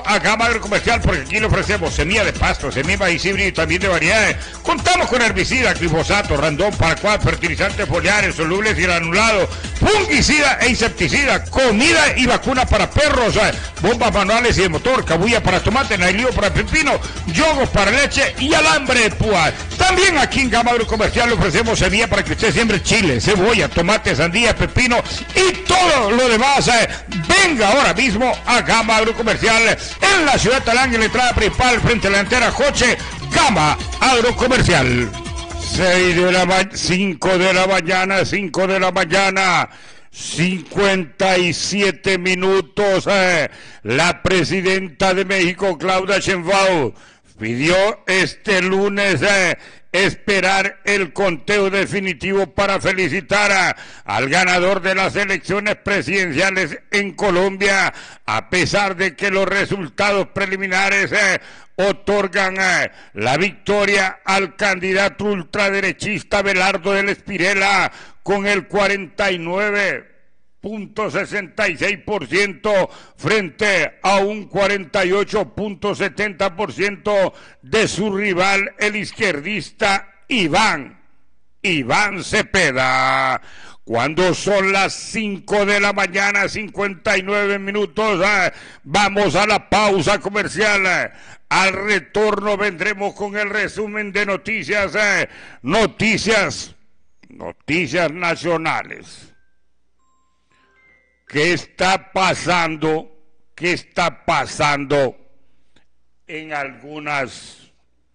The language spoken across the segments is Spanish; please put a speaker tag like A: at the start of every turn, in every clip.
A: A Gama Agrocomercial, porque aquí le ofrecemos semilla de pasto, semilla de maíz híbrido y también de variedades. Contamos con herbicida, glifosato, randón, paraquat, fertilizantes foliares, solubles y granulados, fungicida e insecticida, comida y vacuna para perros, bombas manuales y de motor, cabulla para tomate, nailío para pepino, yogos para leche y alambre de púa. También aquí en Gama Agrocomercial le ofrecemos semilla para que usted siembre chile, cebolla, tomate, sandía, pepino y todo lo demás. Venga ahora mismo a Gama Agrocomercial en la ciudad de Talán, en la entrada principal, frente a la entera Joche. Gama Agrocomercial. 5 de la mañana, 57 minutos. La presidenta de México, Claudia Sheinbaum, pidió este lunes esperar el conteo definitivo para felicitar al ganador de las elecciones presidenciales en Colombia, a pesar de que los resultados preliminares otorgan la victoria al candidato ultraderechista Abelardo del Espirela con el 49.66% frente a un 48.70% de su rival, el izquierdista Iván Cepeda. Cuando son las 5 de la mañana, 59 minutos, vamos a la pausa comercial. Al retorno vendremos con el resumen de noticias, noticias nacionales. ¿Qué está pasando en algunas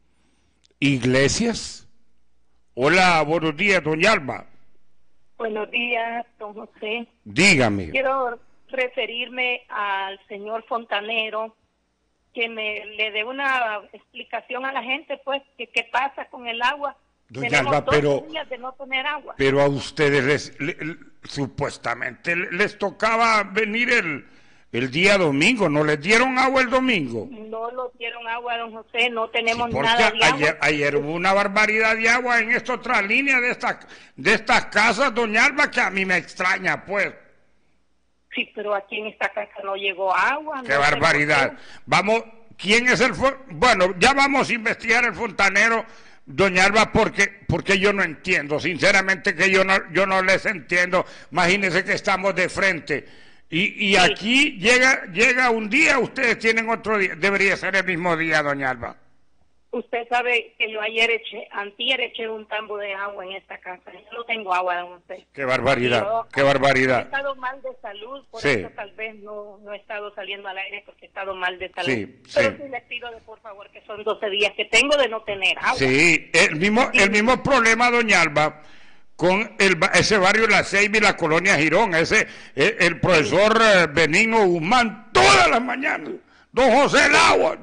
A: iglesias? Hola, buenos días, doña Alba.
B: Buenos días, don José.
A: Dígame.
B: Quiero referirme al señor fontanero, que le dé una explicación a la gente, pues, que qué pasa con el agua.
A: Doña Alba, pero
B: días de no tener agua.
A: Pero a ustedes supuestamente les tocaba venir el día domingo, ¿no les dieron agua el domingo?
B: No nos dieron agua, don José, no tenemos
A: Sí,
B: nada de agua.
A: Ayer hubo una barbaridad de agua en esta otra línea de estas casas, doña Alba, que a mí me extraña, pues.
B: Sí, pero aquí en esta casa no llegó agua.
A: ¡Qué barbaridad! Vamos, ¿quién es bueno, ya vamos a investigar el fontanero, doña Alba, porque yo no entiendo, sinceramente que yo no les entiendo. Imagínense que estamos de frente y sí. Aquí llega un día, ustedes tienen otro día, debería ser el mismo día, doña Alba.
B: Usted sabe que yo antier eché un tambo de agua en esta casa. Yo no tengo agua, don usted.
A: ¡Qué barbaridad! ¡Qué barbaridad!
B: He estado mal de salud, por
A: sí.
B: eso tal vez no he estado saliendo al aire, porque he estado mal de salud.
A: Sí,
B: pero
A: sí.
B: sí les pido por favor, que son 12 días que tengo de no tener agua.
A: Sí, el mismo problema, doña Alba, con ese barrio La Ceiba y la colonia Girón, el profesor Benigno Guzmán, todas las mañanas, don José el agua.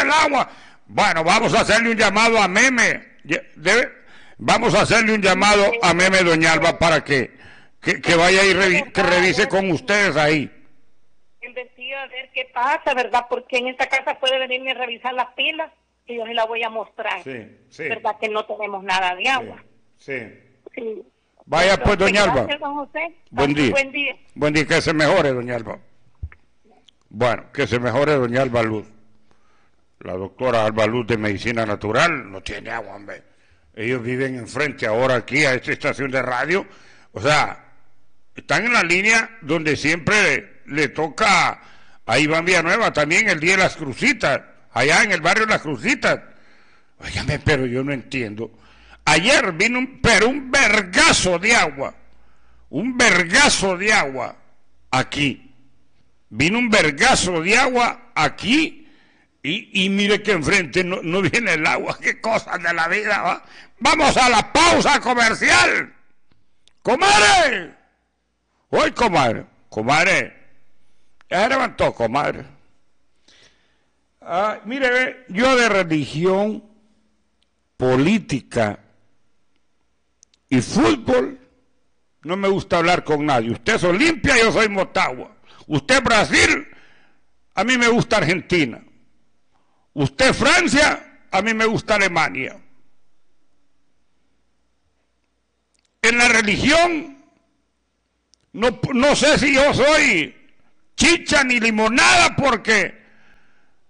A: Bueno, vamos a hacerle un llamado a Meme, vamos a hacerle un llamado a Meme, doña Alba, para que vaya y que revise con ustedes ahí.
B: Investiga a ver qué pasa, ¿verdad? Porque en esta casa puede venirme a revisar las pilas y yo se las voy a mostrar.
A: Sí.
B: ¿Verdad que no tenemos nada de agua?
A: Sí.
B: Sí.
A: Vaya. Entonces, pues, doña Alba.
B: Gracias, don José.
A: Buen día. Buen día, que se mejore, doña Alba. Bueno, que se mejore, doña Alba Luz. La doctora Alba Luz de Medicina Natural no tiene agua, hombre. Ellos viven enfrente ahora aquí a esta estación de radio. O sea, están en la línea donde siempre le toca a Iván Villanueva también el día de las Crucitas, allá en el barrio de las Crucitas. Óigame, pero yo no entiendo. Ayer vino un vergazo de agua. Un vergazo de agua aquí. Vino un vergazo de agua aquí. Y mire que enfrente no viene el agua. Qué cosas de la vida, ¿va? Vamos a la pausa comercial. ¡Comadre! ¡Hoy, comadre! ¡Comadre! Ya se levantó, comadre. Mire, yo de religión, política y fútbol no me gusta hablar con nadie. Usted es Olimpia, yo soy Motagua. Usted Brasil, a mí me gusta Argentina. Usted Francia, a mí me gusta Alemania. En la religión, no sé si yo soy chicha ni limonada, porque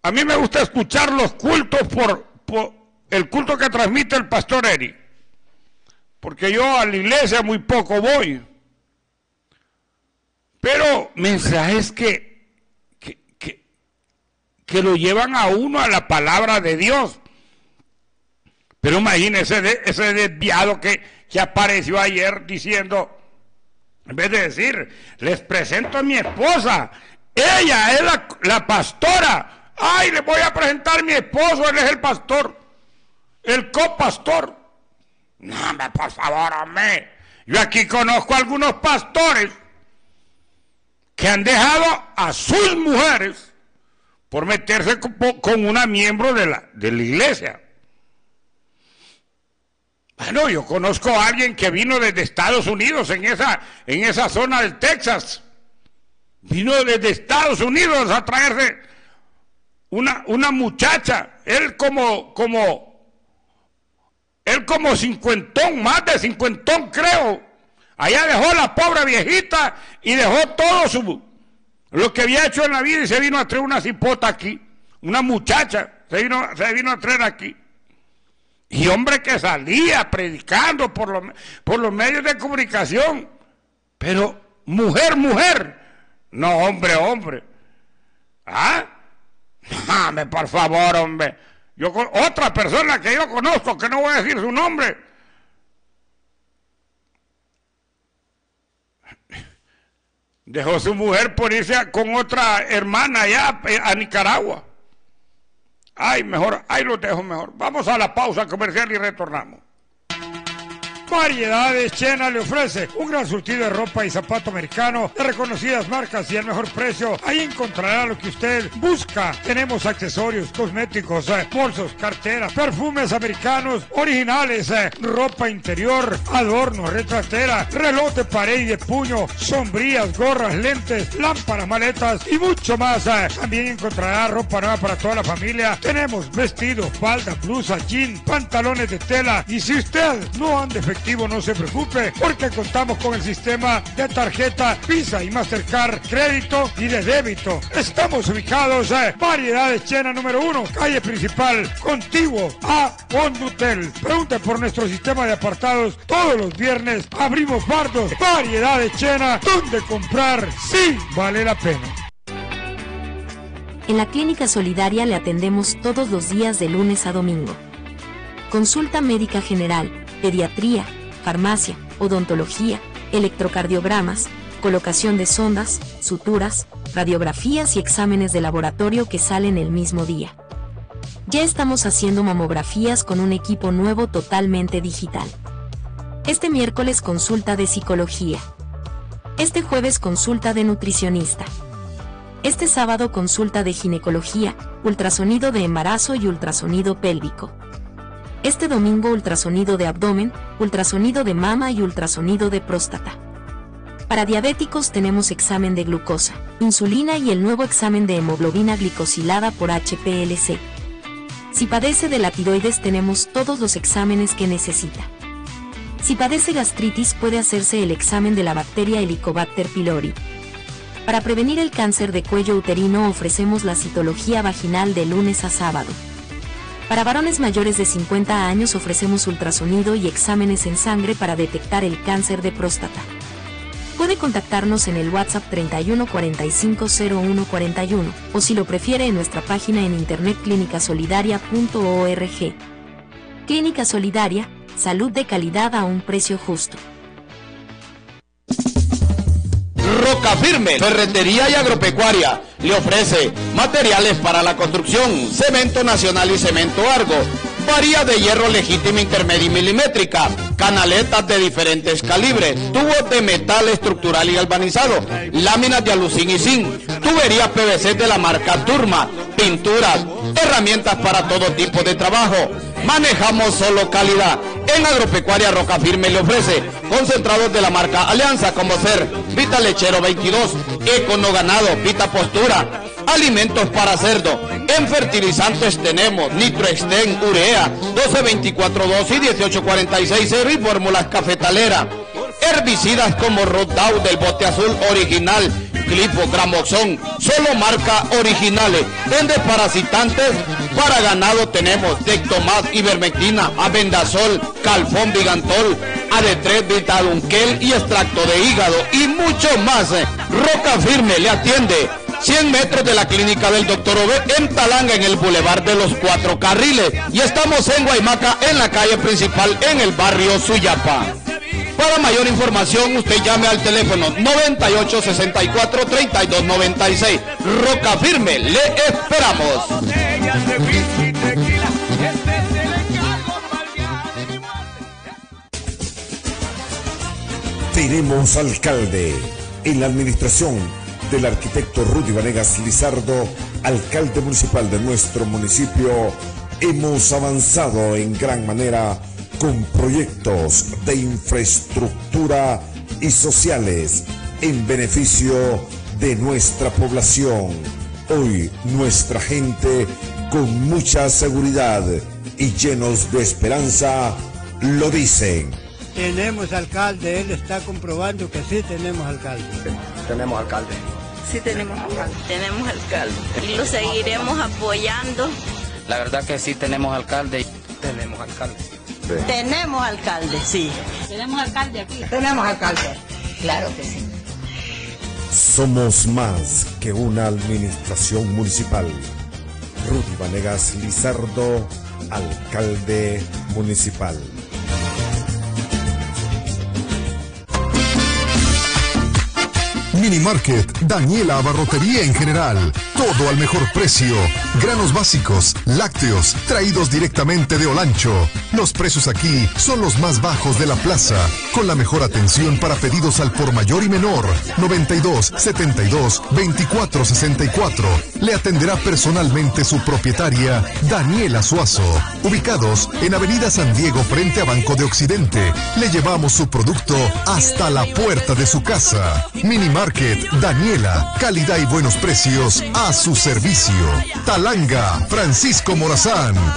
A: a mí me gusta escuchar los cultos por el culto que transmite el pastor Eri, porque yo a la iglesia muy poco voy, pero mensajes que lo llevan a uno a la palabra de Dios. Pero imagínense ese desviado que apareció ayer diciendo, en vez de decir, les presento a mi esposa, ella es la pastora, ay, les voy a presentar a mi esposo, él es el pastor, el copastor. No, por favor, hombre, yo aquí conozco a algunos pastores que han dejado a sus mujeres por meterse con una miembro de la iglesia. Bueno, yo conozco a alguien que vino desde Estados Unidos, en esa zona del Texas. Vino desde Estados Unidos a traerse una muchacha. Él como cincuentón, más de cincuentón creo. Allá dejó la pobre viejita y dejó todo lo que había hecho en la vida y se vino a traer una cipota aquí. Una muchacha se vino a traer aquí. Y hombre que salía predicando por los medios de comunicación. Pero mujer. No, hombre. ¿Ah? Dame, por favor, hombre. Otra persona que yo conozco, que no voy a decir su nombre, dejó su mujer por irse con otra hermana allá a Nicaragua. Ay, mejor, ahí lo dejo mejor. Vamos a la pausa comercial y retornamos.
C: Variedades Chena le ofrece un gran surtido de ropa y zapato americano de reconocidas marcas y al mejor precio. Ahí encontrará lo que usted busca. Tenemos accesorios, cosméticos, bolsos, carteras, perfumes americanos originales, ropa interior, adornos, retratera, reloj de pared y de puño, sombrillas, gorras, lentes, lámparas, maletas y mucho más. También encontrará ropa nueva para toda la familia. Tenemos vestidos, faldas, blusas, jeans, pantalones de tela. Y si usted no anda efectivo, no se preocupe, porque contamos con el sistema de tarjeta Visa y Mastercard, crédito y de débito. Estamos ubicados en Variedades Chena número 1, calle principal, contiguo a Hondutel. Pregunte por nuestro sistema de apartados. Todos los viernes abrimos bardos. Variedades Chena, donde comprar sí vale la pena.
D: En la Clínica Solidaria le atendemos todos los días de lunes a domingo. Consulta médica general, pediatría, farmacia, odontología, electrocardiogramas, colocación de sondas, suturas, radiografías y exámenes de laboratorio que salen el mismo día. Ya estamos haciendo mamografías con un equipo nuevo totalmente digital. Este miércoles consulta de psicología. Este jueves consulta de nutricionista. Este sábado consulta de ginecología, ultrasonido de embarazo y ultrasonido pélvico. Este domingo ultrasonido de abdomen, ultrasonido de mama y ultrasonido de próstata. Para diabéticos tenemos examen de glucosa, insulina y el nuevo examen de hemoglobina glicosilada por HPLC. Si padece de la tiroides tenemos todos los exámenes que necesita. Si padece gastritis puede hacerse el examen de la bacteria Helicobacter pylori. Para prevenir el cáncer de cuello uterino ofrecemos la citología vaginal de lunes a sábado. Para varones mayores de 50 años ofrecemos ultrasonido y exámenes en sangre para detectar el cáncer de próstata. Puede contactarnos en el WhatsApp 31 45 01 41 o si lo prefiere en nuestra página en internet clinicasolidaria.org. Clínica Solidaria, salud de calidad a un precio justo.
E: Roca Firme, ferretería y agropecuaria, le ofrece materiales para la construcción, cemento nacional y cemento Argo, varía de hierro legítima intermedia y milimétrica, canaletas de diferentes calibres, tubos de metal estructural y galvanizado, láminas de alucín y zinc, tuberías PVC de la marca Turma, pinturas, herramientas para todo tipo de trabajo. Manejamos solo calidad. En Agropecuaria Roca Firme le ofrece concentrados de la marca Alianza, como ser Vita Lechero 22, Econo Ganado, Vita Postura, alimentos para cerdo. En fertilizantes tenemos Nitroexten, Urea, 12-24-2 y 18-46-0 y fórmulas cafetalera. Herbicidas como Rodout del bote azul original, Glifo, Gramoxón, solo marca originales. En desparasitantes para ganado tenemos Dectomax, Ivermectina, Abendazol, Calfón, Vigantol, AD3, Vitalunquel y extracto de hígado y mucho más. Roca Firme le atiende 100 metros de la clínica del Dr. Obed en Talanga, en el Boulevard de los 4 Carriles. Y estamos en Guaymaca, en la calle principal, en el barrio Suyapa. Para mayor información, usted llame al teléfono 9864-3296. Roca Firme, le esperamos.
F: Tenemos alcalde en la administración del arquitecto Rudy Vanegas Lizardo, alcalde municipal de nuestro municipio. Hemos avanzado en gran manera con proyectos de infraestructura y sociales en beneficio de nuestra población. Hoy nuestra gente, con mucha seguridad y llenos de esperanza, lo dicen.
G: Tenemos alcalde, él está comprobando que sí tenemos alcalde.
H: Tenemos alcalde.
I: Sí tenemos alcalde. Tenemos alcalde. Y lo seguiremos apoyando.
H: La verdad que sí tenemos alcalde. Tenemos alcalde.
I: Sí. Tenemos alcalde, sí.
J: Tenemos alcalde aquí.
I: Tenemos alcalde. Claro que sí.
F: Somos más que una administración municipal. Rudy Vanegas Lizardo, alcalde municipal.
K: Minimarket Daniela Abarrotería en general. Todo al mejor precio. Granos básicos, lácteos, traídos directamente de Olancho. Los precios aquí son los más bajos de la plaza, con la mejor atención para pedidos al por mayor y menor. 92 72 24 64. Le atenderá personalmente su propietaria, Daniela Suazo. Ubicados en Avenida San Diego frente a Banco de Occidente. Le llevamos su producto hasta la puerta de su casa. Minimarket Daniela, calidad y buenos precios a su servicio. Talanga, Francisco Morazán,